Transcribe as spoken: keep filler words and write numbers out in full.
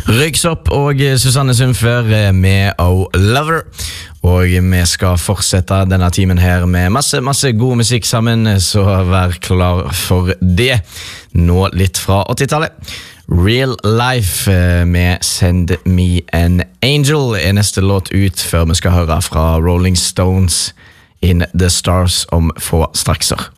Røyksopp og Susanne Sundfør med Oh Lover. Og vi skal fortsette denne timen her med masse, masse god musikk sammen, så vær klar for det. Nå litt fra åttitallet. Real Life med Send Me an Angel er neste låt ut, før vi skal høre fra Rolling Stones In the Stars om få strakser.